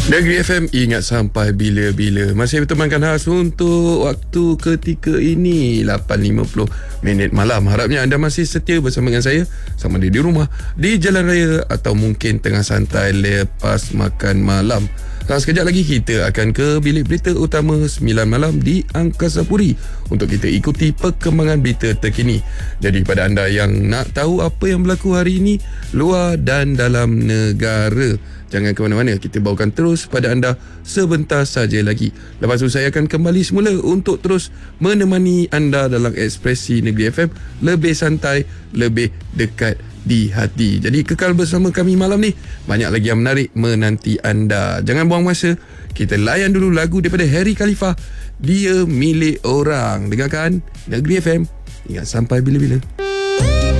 Negeri FM ingat sampai bila-bila. Masih bertemankan khas untuk waktu ketika ini 8.50 malam. Harapnya anda masih setia bersama dengan saya, sama ada di rumah, di jalan raya atau mungkin tengah santai lepas makan malam. Sekejap lagi kita akan ke bilik berita utama 9 malam di Angkasa Puri untuk kita ikuti perkembangan berita terkini. Jadi pada anda yang nak tahu apa yang berlaku hari ini luar dan dalam negara, jangan ke mana-mana, kita bawakan terus pada anda sebentar saja lagi. Lepas tu saya akan kembali semula untuk terus menemani anda dalam Ekspresi Negeri FM, lebih santai, lebih dekat di hati. Jadi kekal bersama kami malam ni, banyak lagi yang menarik menanti anda. Jangan buang masa, kita layan dulu lagu daripada Harry Khalifah, Dia Milik Orang. Dengarkan Negeri FM, ingat sampai bila-bila.